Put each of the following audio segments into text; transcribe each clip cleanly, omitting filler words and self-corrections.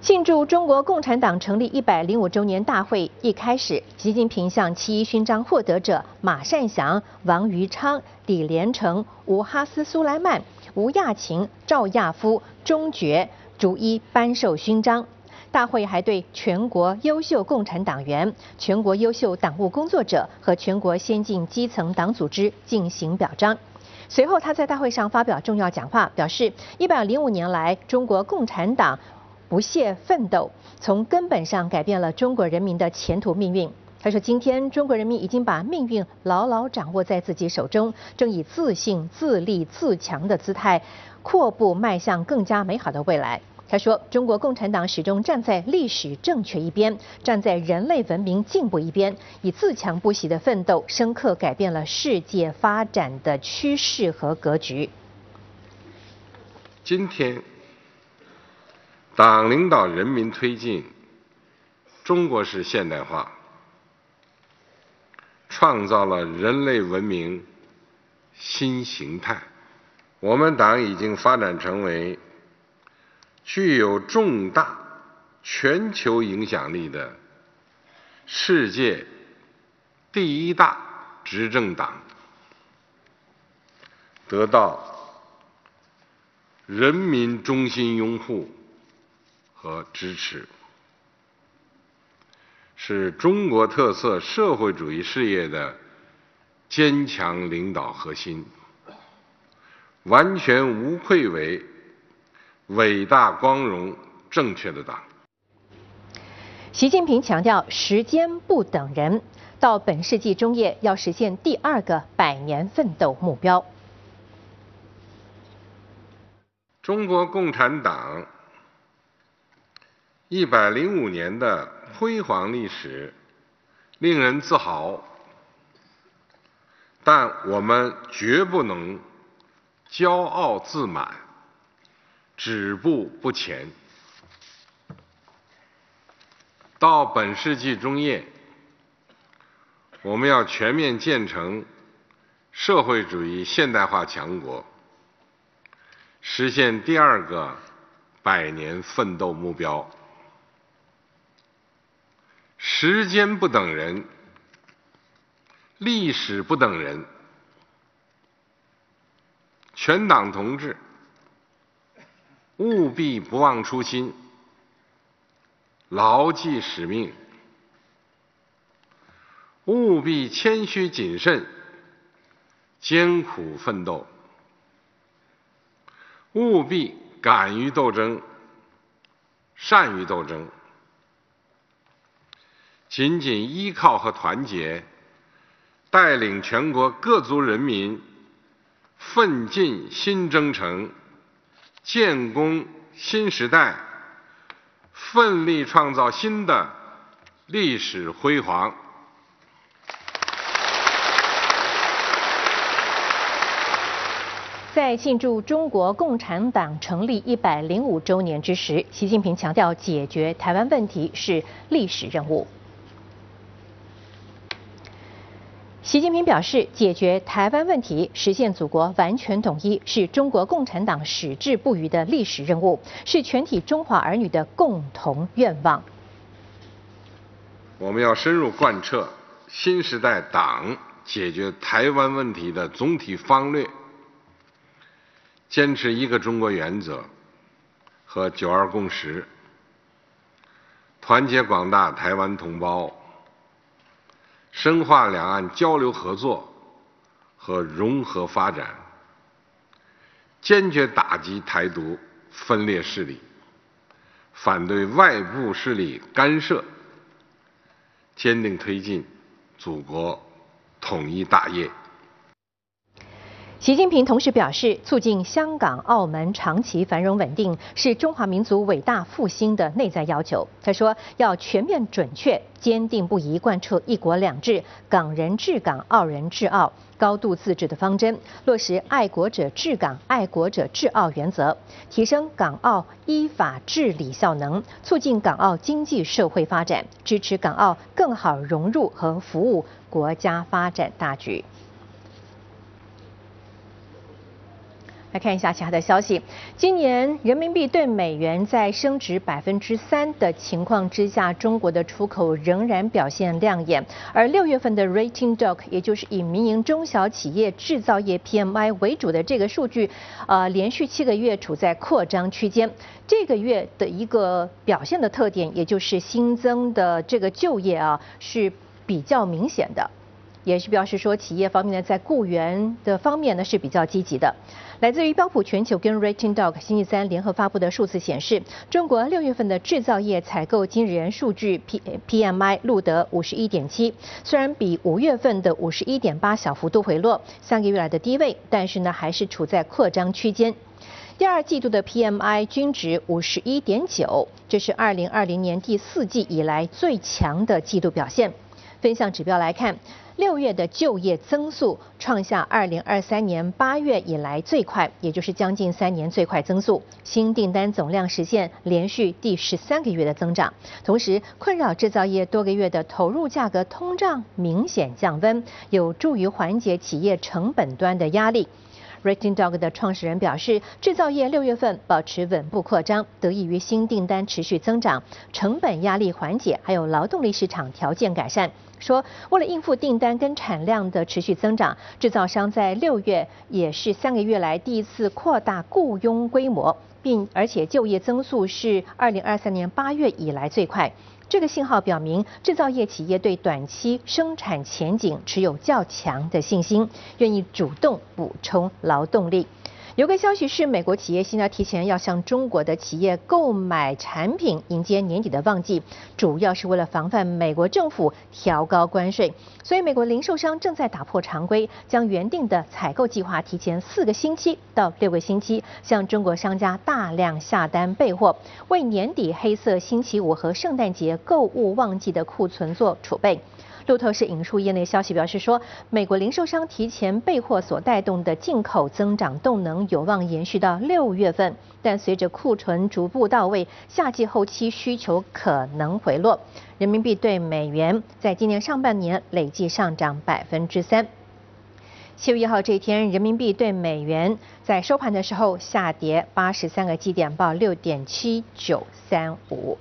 庆祝中国共产党成立105周年大会一开始，习近平向七一勋章获得者马善祥、王于昌、李连成、吴哈斯苏莱曼、吴亚勤、赵亚夫、钟觉逐一颁授勋章。大会还对全国优秀共产党员、全国优秀党务工作者和全国先进基层党组织进行表彰。随后，他在大会上发表重要讲话，表示105年来，中国共产党不懈奋斗，从根本上改变了中国人民的前途命运。他说：“今天，中国人民已经把命运牢牢掌握在自己手中，正以自信、自立、自强的姿态，阔步迈向更加美好的未来。”他说：“中国共产党始终站在历史正确一边，站在人类文明进步一边，以自强不息的奋斗，深刻改变了世界发展的趋势和格局。” 今天，党领导人民推进中国式现代化，创造了人类文明新形态。我们党已经发展成为具有重大全球影响力的世界第一大执政党，得到人民衷心拥护和支持，是中国特色社会主义事业的坚强领导核心，完全无愧为伟大、光荣、正确的党。 习近平强调，时间不等人，到本世纪中叶要实现第2个100年奋斗目标。 中国共产党105年的辉煌历史令人自豪，但我们绝不能骄傲自满，止步不前。到本世纪中叶，我们要全面建成社会主义现代化强国，实现第2个100年奋斗目标。时间不等人，历史不等人，全党同志务必不忘初心，牢记使命，务必谦虚谨慎，艰苦奋斗，务必敢于斗争，善于斗争。紧紧依靠和团结，带领全国各族人民奋进新征程，建功新时代，奋力创造新的历史辉煌。 在庆祝中国共产党成立105周年之时，习近平强调，解决台湾问题是历史任务。习近平表示，解决台湾问题、实现祖国完全统一，是中国共产党矢志不渝的历史任务，是全体中华儿女的共同愿望。 我们要深入贯彻新时代党解决台湾问题的总体方略，坚持一个中国原则和9·2共识，团结广大台湾同胞，深化两岸交流合作和融合发展，坚决打击台独分裂势力，反对外部势力干涉，坚定推进祖国统一大业。 习近平同时表示，促进香港、澳门长期繁荣稳定是中华民族伟大复兴的内在要求。他说，要全面准确、坚定不移贯彻一国两制、港人治港、澳人治澳、高度自治的方针，落实爱国者治港、爱国者治澳原则，提升港澳依法治理效能，促进港澳经济社会发展，支持港澳更好融入和服务国家发展大局。 来看一下其他的消息。今年人民币对美元在升值3%的情况之下，中国的出口仍然表现亮眼。而6月份的 Rating Doc， 也就是以民营中小企业制造业 PMI 为主的这个数据，连续7个月处在扩张区间。这个月的一个表现的特点，也就是新增的这个就业是比较明显的。也是表示说，企业方面呢，在雇员的方面呢是比较积极的。来自于标普全球跟 Rating Doc 星期三联合发布的数字显示，中国6月份的制造业采购经理人数据 PMI 录得51.7，虽然比5月份的51.8小幅度回落，3个月来的低位，但是呢还是处在扩张区间。第2季度的 PMI 均值51.9，这是2020年第4季以来最强的季度表现。分项指标来看，6月的就业增速创下2023年8月以来最快，也就是将近3年最快增速。新订单总量实现连续第13个月的增长，同时困扰制造业多个月的投入价格通胀明显降温，有助于缓解企业成本端的压力。Rating Doc 的创始人表示，制造业6月份保持稳步扩张，得益于新订单持续增长、成本压力缓解，还有劳动力市场条件改善。说，为了应付订单跟产量的持续增长，制造商在6月也是3个月来第一次扩大雇佣规模，而且就业增速是2023年8月以来最快。这个信号表明，制造业企业对短期生产前景持有较强的信心，愿意主动补充劳动力。有个消息是，美国企业现在提前要向中国的企业购买产品，迎接年底的旺季，主要是为了防范美国政府调高关税。所以，美国零售商正在打破常规，将原定的采购计划提前4个星期到6个星期，向中国商家大量下单备货，为年底黑色星期五和圣诞节购物旺季的库存做储备。路透社引述业内消息表示说，美国零售商提前备货所带动的进口增长动能有望延续到6月份，但随着库存逐步到位，夏季后期需求可能回落。人民币对美元在今年上半年累计上涨3%。7月1号这一天，人民币对美元在收盘的时候下跌83个基点，报6.7935。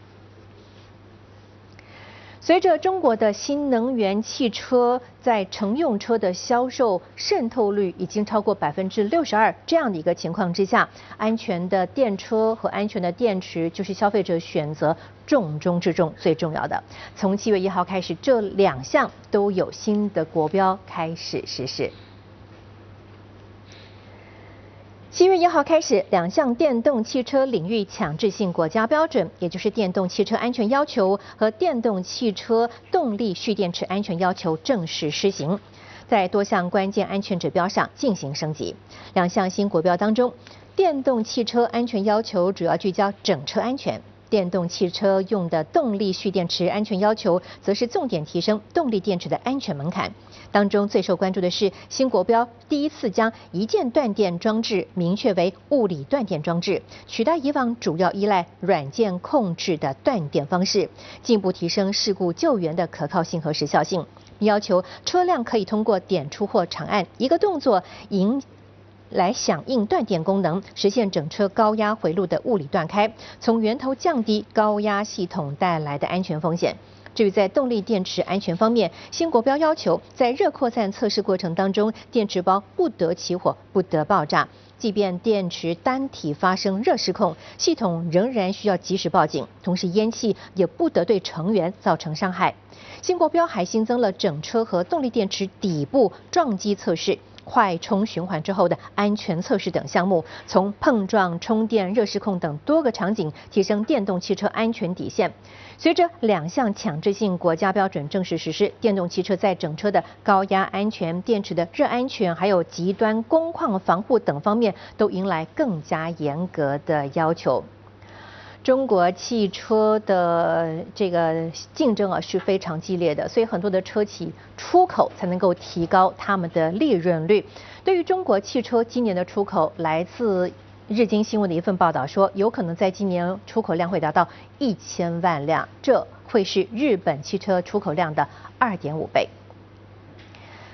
随着中国的新能源汽车在乘用车的销售渗透率已经超过62%，这样的一个情况之下，安全的电车和安全的电池就是消费者选择重中之重最重要的。从7月1号开始，这2项都有新的国标开始实施。7月1号开始，2项电动汽车领域强制性国家标准，也就是电动汽车安全要求和电动汽车动力蓄电池安全要求正式施行，在多项关键安全指标上进行升级。2项新国标当中，电动汽车安全要求主要聚焦整车安全。电动汽车用的动力蓄电池安全要求，则是重点提升动力电池的安全门槛。当中最受关注的是新国标第一次将一键断电装置明确为物理断电装置，取代以往主要依赖软件控制的断电方式，进一步提升事故救援的可靠性和时效性。要求车辆可以通过点出或长按一个动作来响应断电功能，实现整车高压回路的物理断开，从源头降低高压系统带来的安全风险。至于在动力电池安全方面，新国标要求在热扩散测试过程当中，电池包不得起火、不得爆炸。即便电池单体发生热失控，系统仍然需要及时报警，同时烟气也不得对成员造成伤害。新国标还新增了整车和动力电池底部撞击测试、快充循环之后的安全测试等项目，从碰撞、充电、热失控等多个场景提升电动汽车安全底线。随着2项强制性国家标准正式实施，电动汽车在整车的高压安全、电池的热安全，还有极端工况防护等方面，都迎来更加严格的要求。中国汽车的这个竞争是非常激烈的，所以很多的车企出口才能够提高他们的利润率。对于中国汽车今年的出口，来自日经新闻的一份报道说，有可能在今年出口量会达到1000万辆，这会是日本汽车出口量的2.5倍。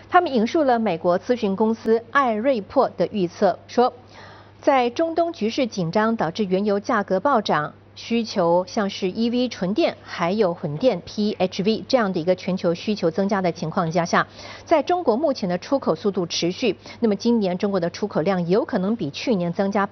他们引述了美国咨询公司艾瑞珀的预测，说，在中东局势紧张导致原油价格暴涨。需求像是 EV 纯电还有混电 PHV 这样的一个全球需求增加的情况之下，在中国目前的出口速度持续，那么今年中国的出口量有可能比去年增加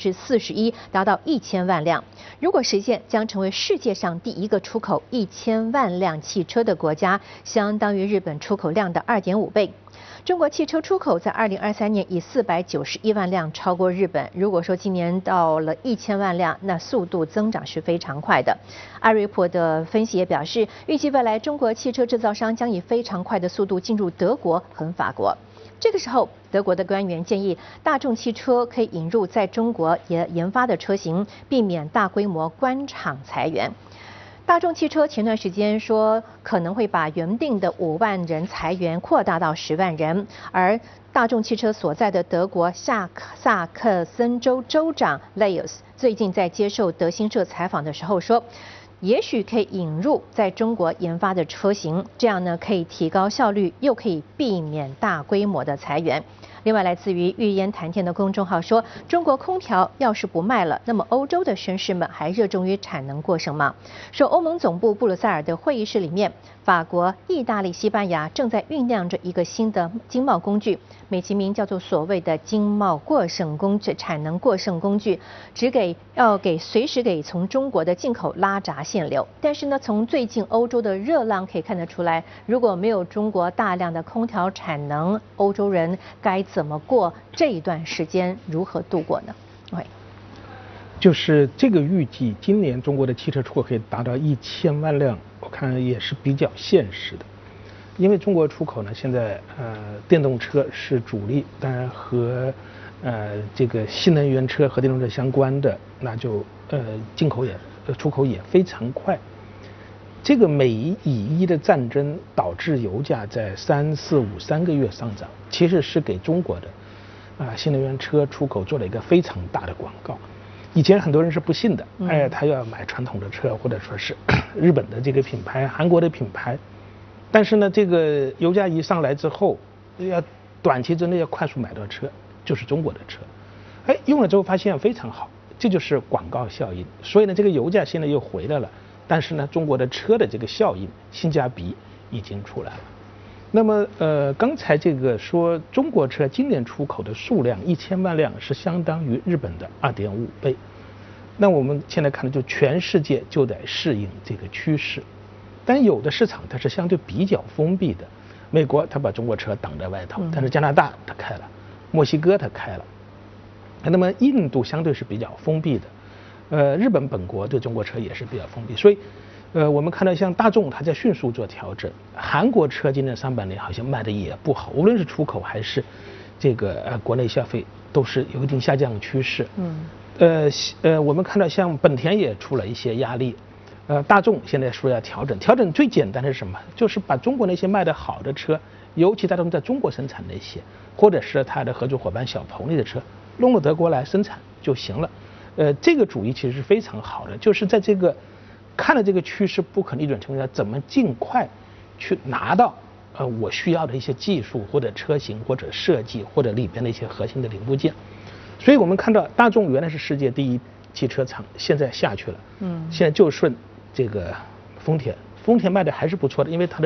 41%，达到1000万辆。如果实现，将成为世界上第一个出口1000万辆汽车的国家，相当于日本出口量的2.5倍。中国汽车出口在2023年以491万辆超过日本。如果说今年到了1000万辆，那速度增长是非常快的。艾瑞珀的分析也表示，预计未来中国汽车制造商将以非常快的速度进入德国和法国。这个时候，德国的官员建议大众汽车可以引入在中国研发的车型，避免大规模关厂裁员。大众汽车前段时间说可能会把原定的5万人裁员扩大到10万人，而大众汽车所在的德国萨克森州州长 Leyers 最近在接受德新社采访的时候说，也许可以引入在中国研发的车型，这样呢可以提高效率，又可以避免大规模的裁员。另外，来自于玉烟谈天的公众号说，中国空调要是不卖了，那么欧洲的绅士们还热衷于产能过剩吗？说欧盟总部布鲁塞尔的会议室里面，法国、意大利、西班牙正在酝酿着一个新的经贸工具，美其名叫做所谓的经贸过剩工具、产能过剩工具，要随时给从中国的进口拉闸限流。但是呢，从最近欧洲的热浪可以看得出来，如果没有中国大量的空调产能，欧洲人该怎么过这一段时间，如何度过呢？ 就是这个预计，今年中国的汽车出口可以达到1000万辆，我看也是比较现实的。因为中国出口呢，现在电动车是主力，当然和这个新能源车和电动车相关的，那就进口出口也非常快。这个美以伊的战争导致油价在3、4、5 3个月上涨，其实是给中国的新能源车出口做了一个非常大的广告。以前很多人是不信的，他要买传统的车，或者说是日本的这个品牌、韩国的品牌。但是呢，这个油价一上来之后，要短期之内要快速买到车，就是中国的车。用了之后发现非常好，这就是广告效应。所以呢，这个油价现在又回来了。但是呢，中国的车的这个效应、性价比已经出来了。那么刚才这个说中国车今年出口的数量1000万辆是相当于日本的2.5倍。那我们现在看的就全世界就得适应这个趋势。但有的市场它是相对比较封闭的，美国它把中国车挡在外头，但是加拿大它开了，墨西哥它开了。那么印度相对是比较封闭的。日本本国对中国车也是比较封闭，所以，我们看到像大众它在迅速做调整，韩国车今年上半年好像卖的也不好，无论是出口还是这个国内消费都是有一定下降趋势。我们看到像本田也出了一些压力，大众现在说要调整最简单的是什么？就是把中国那些卖的好的车，尤其大众在中国生产那些，或者是它的合作伙伴小鹏那的车，弄到德国来生产就行了。这个主意其实是非常好的，就是在这个看了这个趋势不可逆转情况下，怎么尽快去拿到我需要的一些技术或者车型或者设计或者里边的一些核心的零部件。所以我们看到大众原来是世界第一汽车厂，现在下去了，现在就顺这个丰田卖的还是不错的，因为它的